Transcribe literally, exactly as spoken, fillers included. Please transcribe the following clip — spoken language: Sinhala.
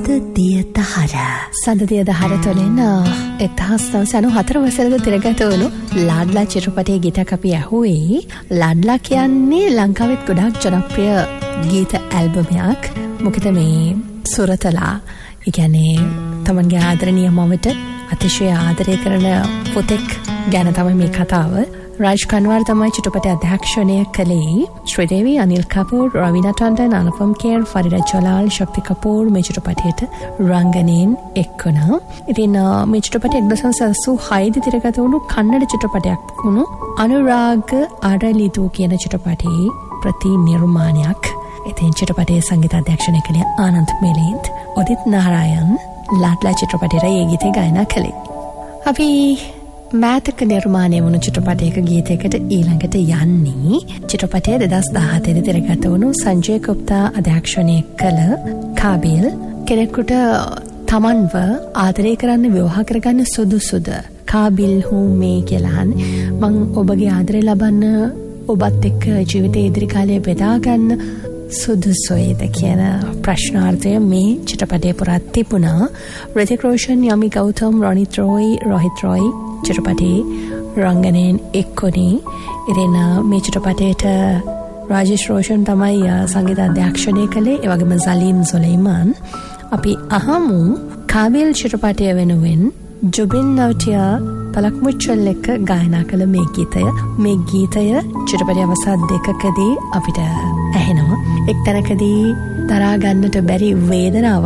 සඳ දිය දහර සඳ දිය දහර තුළින් එක්දහස් නවසිය අනූහතර වසරේ තිරගත වුණු ලාඩ්ලා චිත්‍රපටයේ ගීතයක් අපි ඇහුවේ. ලාඩ්ලා කියන්නේ ලංකාවෙත් ගොඩාක් ජනප්‍රිය ගීත ඇල්බමයක්. මොකද මේ සුරතලා ඒ කියන්නේ තමන්ගේ ආදරණීය මවට අතිශය ආදරය කරන පුතෙක් ගැන තමයි මේ කතාව. රාජ් කන්වාර් තමයි චිත්‍රපටය අධ්‍යක්ෂණය කළේ. ශ්‍රීදේවි, අනිල් කපූර්, රවීනා ටන්ඩන්, අනුපම් කේර්, ෆරිදා ජලාල්, ශක්ති කපූර් මේ චිත්‍රපටයට රංගනයෙන් එක් වුණා. ඉතින් මේ චිත්‍රපටය එක්දහස් අසූහය දී තිරගත වුණු කන්නඩ චිත්‍රපටයක් වුණු අනුරාග අරලිදු කියන චිත්‍රපටයේ ප්‍රතිනිර්මාණයක්. ඉතින් චිත්‍රපටයේ සංගීත අධ්‍යක්ෂණය කළේ ආනන්ද මෙලින්ද්. උදිත් නාරායන් ලාඩ්ලා චිත්‍රපටයේ ඒ ගීතය ගායනා කළේ. අපි මෑතක නිර්මාණය වුණු චිත්‍රපටයක ගීතයකට ඊළඟට යන්නේ. චිත්‍රපටය දෙදහස් දහහතේ දී තිරගත වුණු සංජය ගුප්තා අධ්‍යක්ෂණය කළ කාබිල් කෙනෙකුට තමන්ව ආදරය කරන්න විවාහ කරගන්න සුදුසුද කාබිල් හූ මේ කියලා මං ඔබගේ ආදරය ලබන්න ඔබත් එක්ක ජීවිතේ ඉදිරි කාලය බෙදා ගන්න සුදුසුයිද කියන ප්‍රශ්නාර්ථය මේ චිත්‍රපටයේ පුරා තිබුණා. රිතික් රෝෂන්, යමි ගෞතම්, රොනිත් රෝයි, රෝහිත් රෝයි චිත්‍රපටයේ රංගනයෙන් එක්කොනේ. ඉතින් මේ චිත්‍රපටයට රාජේෂ් රෝෂන් තමයි සංගීත අධ්‍යක්ෂණය කළේ. ඒ වගේම සලීම් සුලයිමාන්. අපි අහමු කාබිල් චිත්‍රපටය වෙනුවෙන් ජුබින් නව්ටියා පලක් මුච්චල් එක්ක ගායනා කළ මේ ගීතය. මේ ගීතය චිත්‍රපටය අවසන් දෙකකදී අපිට ඇහෙනවා. එක් තැනකදී දරා ගන්නට බැරි වේදනාවක්